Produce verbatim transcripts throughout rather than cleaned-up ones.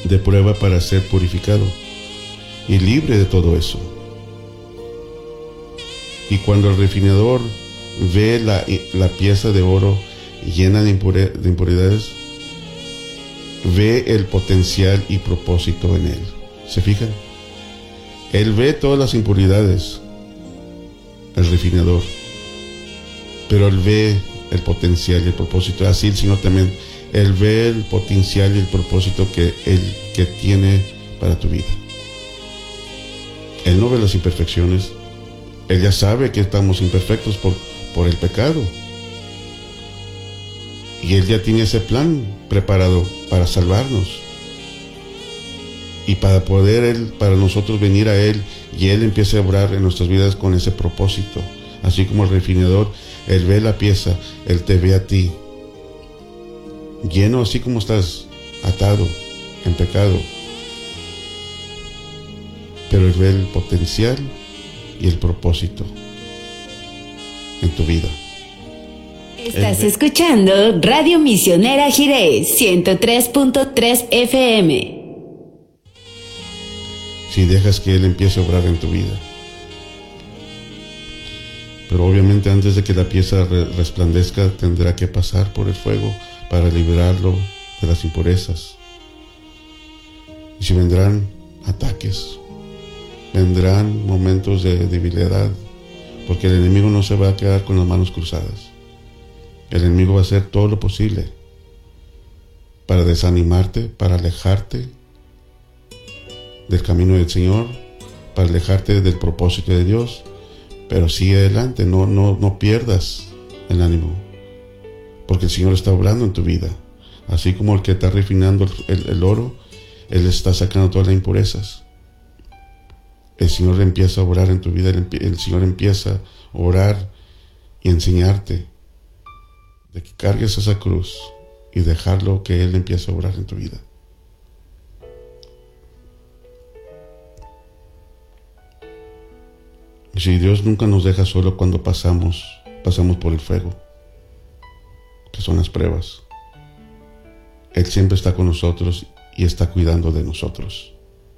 de prueba para ser purificado y libre de todo eso. Y cuando el refinador ve la, la pieza de oro llena de, impure, de impuridades, ve el potencial y propósito en él. ¿Se fijan? Él ve todas las impuridades, el refinador, pero él ve el potencial y el propósito. Así el Señor también, él ve el potencial y el propósito que él que tiene para tu vida. Él no ve las imperfecciones. Él ya sabe que estamos imperfectos por, por el pecado. Y Él ya tiene ese plan preparado para salvarnos. Y para poder Él, para nosotros venir a Él, y Él empiece a obrar en nuestras vidas con ese propósito. Así como el refinador, Él ve la pieza, Él te ve a ti. Lleno, así como estás, atado, en pecado. Pero Él ve el potencial y el propósito en tu vida. Estás escuchando Radio Misionera Jiré ciento tres punto tres F M. Si dejas que Él empiece a obrar en tu vida. Pero obviamente antes de que la pieza resplandezca tendrá que pasar por el fuego para liberarlo de las impurezas. Y si vendrán ataques, vendrán momentos de debilidad, porque el enemigo no se va a quedar con las manos cruzadas. El enemigo va a hacer todo lo posible para desanimarte, para alejarte del camino del Señor, para alejarte del propósito de Dios. Pero sigue adelante, no, no, no pierdas el ánimo, porque el Señor está obrando en tu vida. Así como el que está refinando el, el oro, Él está sacando todas las impurezas. El Señor empieza a obrar en tu vida, el, el Señor empieza a orar y enseñarte de que cargues esa cruz y dejarlo que Él empiece a obrar en tu vida. Si Dios nunca nos deja solo cuando pasamos, pasamos por el fuego, que son las pruebas. Él siempre está con nosotros y está cuidando de nosotros.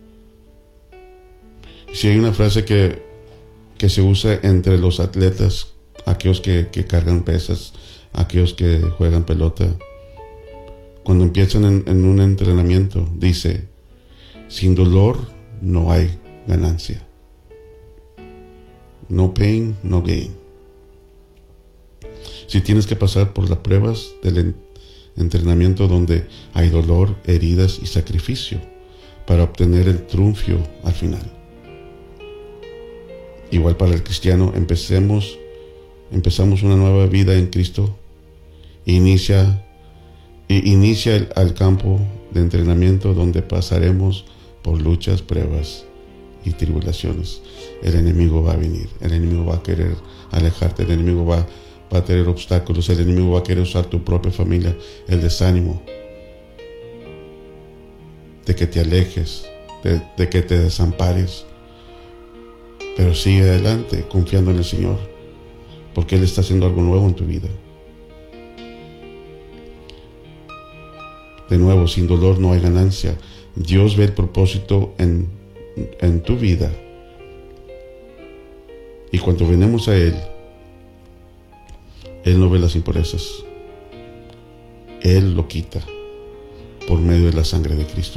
Si hay una frase que, que se usa entre los atletas, aquellos que, que cargan pesas, aquellos que juegan pelota, cuando empiezan en, en un entrenamiento, dice: sin dolor no hay ganancia. No pain, no gain. Si tienes que pasar por las pruebas del en, entrenamiento donde hay dolor, heridas y sacrificio para obtener el triunfo al final. Igual para el cristiano, empecemos, empezamos una nueva vida en Cristo. Inicia, inicia el, al campo de entrenamiento donde pasaremos por luchas, pruebas y tribulaciones. El enemigo va a venir, el enemigo va a querer alejarte, el enemigo va, va a tener obstáculos, el enemigo va a querer usar tu propia familia, el desánimo de que te alejes, de, de que te desampares. Pero sigue adelante confiando en el Señor, porque Él está haciendo algo nuevo en tu vida. De nuevo, sin dolor no hay ganancia. Dios ve el propósito en, en tu vida. Y cuando venimos a Él, Él no ve las impurezas. Él lo quita por medio de la sangre de Cristo.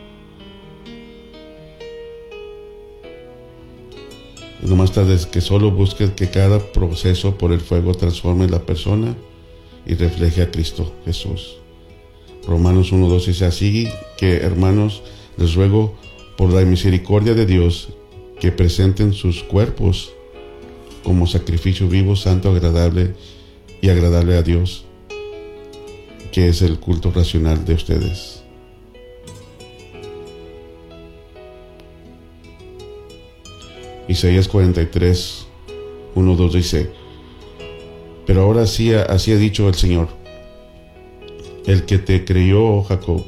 No más tarde es que solo busques que cada proceso por el fuego transforme la persona y refleje a Cristo Jesús. Romanos uno dos dice así que, hermanos, les ruego por la misericordia de Dios que presenten sus cuerpos como sacrificio vivo, santo, agradable y agradable a Dios, que es el culto racional de ustedes. Isaías cuarenta y tres, uno dos dice: pero ahora sí, así ha dicho el Señor, el que te creyó, oh Jacob,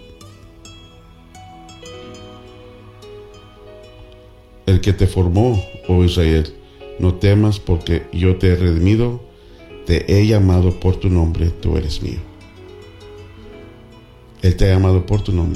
el que te formó, oh Israel, no temas, porque yo te he redimido, te he llamado por tu nombre, tú eres mío. Él te ha llamado por tu nombre.